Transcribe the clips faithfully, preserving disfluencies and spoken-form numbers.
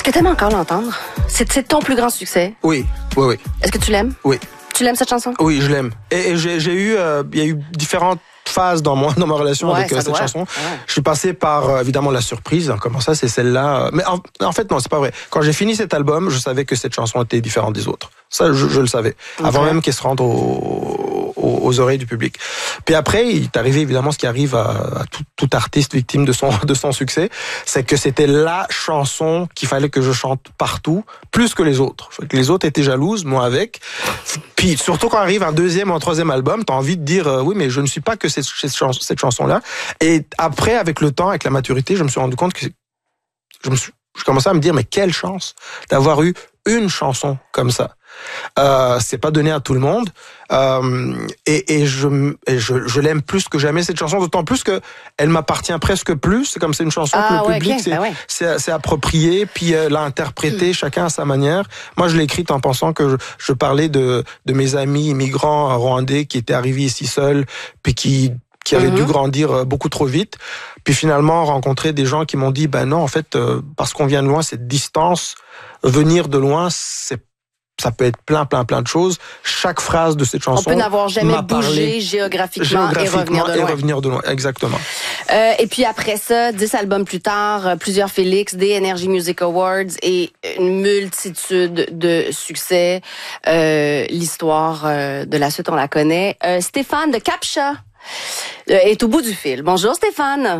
que t'aimes encore l'entendre? C'est, c'est ton plus grand succès? Oui, oui, oui. Est-ce que tu l'aimes? Oui. Tu l'aimes cette chanson? Oui, je l'aime. Et, et j'ai, j'ai eu, il euh, y a eu différentes phases dans moi, dans ma relation ouais, avec euh, cette doit. chanson. Ouais. Je suis passé par euh, évidemment la surprise. Hein, comment ça, c'est celle-là. Mais en, en fait, non, c'est pas vrai. Quand j'ai fini cet album, je savais que cette chanson était différente des autres. Ça, je, je le savais. Okay. Avant même qu'elle se rende au, au, aux oreilles du public. Puis après, il est arrivé évidemment ce qui arrive à, à tout, tout artiste victime de son de son succès, c'est que c'était la chanson qu'il fallait que je chante partout, plus que les autres. Fait que les autres étaient jalouses, moi avec. Puis surtout quand arrive un deuxième ou un troisième album, t'as envie de dire euh, oui, mais je ne suis pas que cette, cette, chanson, cette chanson-là. Et après, avec le temps, avec la maturité, je me suis rendu compte que je me suis, je commençais à me dire mais quelle chance d'avoir eu une chanson comme ça. Euh, c'est pas donné à tout le monde euh, et, et, je, et je, je l'aime plus que jamais cette chanson, d'autant plus que elle m'appartient presque plus. C'est comme c'est une chanson ah, que le ouais, public okay, c'est, ben ouais. c'est, c'est approprié, puis euh, l'a interprété mmh. chacun à sa manière. Moi, je l'ai écrite en pensant que je, je parlais de, de mes amis immigrants rwandais qui étaient arrivés ici seuls, puis qui qui avaient mmh. dû grandir beaucoup trop vite, puis finalement rencontrer des gens qui m'ont dit ben non, en fait, euh, parce qu'on vient de loin, cette distance, venir de loin, c'est ça peut être plein, plein, plein de choses. Chaque phrase de cette chanson. On peut n'avoir jamais bougé géographiquement, géographiquement et revenir de loin. Et revenir de loin, exactement. Euh, et puis après ça, dix albums plus tard, plusieurs Félix, des Energy Music Awards et une multitude de succès. Euh, l'histoire euh, de la suite, on la connaît. Euh, Stéphane de Captcha euh, est au bout du fil. Bonjour Stéphane.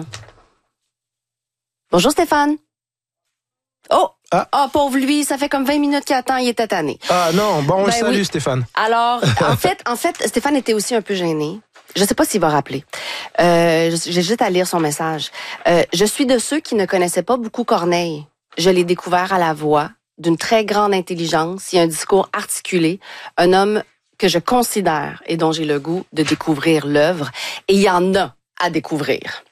Bonjour Stéphane. Oh! Ah. ah, pauvre lui, ça fait comme vingt minutes qu'il attend, il était tanné. Ah non, bon, on ben le salue, oui. Stéphane. Alors, en fait, en fait, Stéphane était aussi un peu gêné. Je sais pas s'il va rappeler. Euh, j'ai juste à lire son message. Euh, je suis de ceux qui ne connaissaient pas beaucoup Corneille. Je l'ai découvert à la voix, d'une très grande intelligence et un discours articulé. Un homme que je considère et dont j'ai le goût de découvrir l'œuvre. Et il y en a à découvrir.